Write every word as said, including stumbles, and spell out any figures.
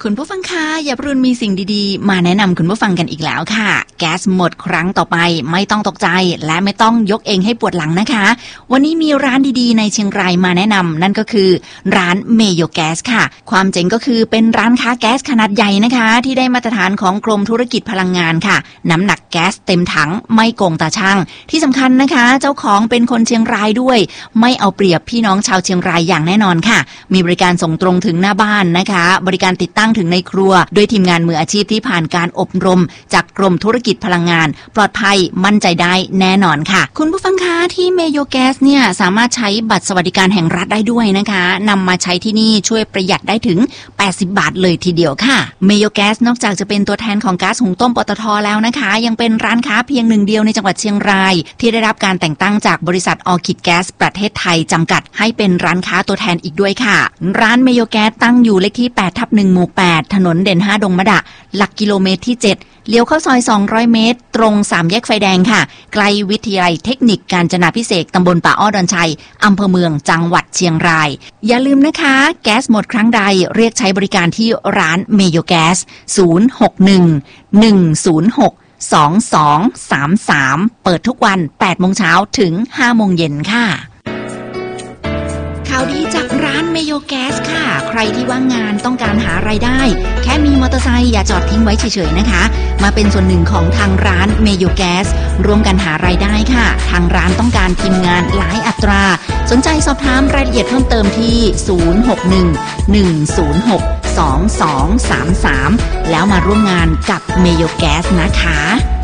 คุณผู้ฟังคะอย่าพรุนมีสิ่งดีๆมาแนะนำคุณผู้ฟังกันอีกแล้วค่ะแก๊สหมดครั้งต่อไปไม่ต้องตกใจและไม่ต้องยกเองให้ปวดหลังนะคะวันนี้มีร้านดีๆในเชียงรายมาแนะนำนั่นก็คือร้านเมโยแก๊สค่ะความเจ๋งก็คือเป็นร้านค้าแก๊สขนาดใหญ่นะคะที่ได้มาตรฐานของกรมธุรกิจพลังงานค่ะน้ำหนักแก๊สเต็มถังไม่โกงตาช่างที่สำคัญนะคะเจ้าของเป็นคนเชียงรายด้วยไม่เอาเปรียบพี่น้องชาวเชียงรายอย่างแน่นอนค่ะมีบริการส่งตรงถึงหน้าบ้านนะคะบริการติดตั้งถึงในครัวด้วยทีมงานมืออาชีพที่ผ่านการอบรมจากกรมธุรกิจพลังงานปลอดภัยมั่นใจได้แน่นอนค่ะคุณผู้ฟังคะที่เมโยแก๊สเนี่ยสามารถใช้บัตรสวัสดิการแห่งรัฐได้ด้วยนะคะนำมาใช้ที่นี่ช่วยประหยัดได้ถึงแปดสิบบาทเลยทีเดียวค่ะเมโยแก๊สนอกจากจะเป็นตัวแทนของก๊าซหุงต้มปตทแล้วนะคะยังเป็นร้านค้าเพียงหนึ่งเดียวในจังหวัดเชียงรายที่ได้รับการแต่งตั้งจากบริษัทออร์คิดแก๊สประเทศไทยจำกัดให้เป็นร้านค้าตัวแทนอีกด้วยค่ะร้านเมโยแก๊สตั้งอยู่เลขที่ แปดทับหนึ่ง หมู่ แปด ถนนเด่นห้าดงมะดะหลักกิโลเมตรที่เจ็ดเลี้ยวเข้าซอยสองร้อยเมตรตรงสามแยกไฟแดงค่ะใกล้วิทยาลัยเทคนิคกาญจนาภิเษกตำบลป่าอ้อดอนชัยอำเภอเมืองจังหวัดเชียงรายอย่าลืมนะคะแก๊สหมดครั้งใดเรียกใช้บริการที่ร้านเมโยแก๊สศูนย์ หก หนึ่ง หนึ่ง ศูนย์ หก สอง สอง สาม สามเปิดทุกวัน แปดโมงเช้าถึงห้าโมงเย็นค่ะข่าวดีจากร้านเมโยแก๊สค่ะใครที่ว่างงานต้องการหารายได้แค่มีมอเตอร์ไซค์อย่าจอดทิ้งไว้เฉยๆนะคะมาเป็นส่วนหนึ่งของทางร้านเมโยแก๊สร่วมกันหารายได้ค่ะทางร้านต้องการทีมงานหลายอัตราสนใจสอบถามรายละเอียดเพิ่มเติมที่ศูนย์ หก หนึ่ง หนึ่ง ศูนย์ หก สอง สอง สาม สามแล้วมาร่วมงานกับเมโยแก๊สนะคะ